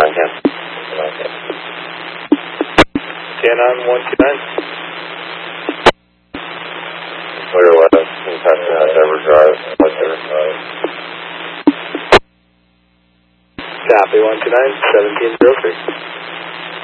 Rockham. Canon 129. Clear west, contesting Endeavor Drive, Endeavor Drive. Copy 129, 1703.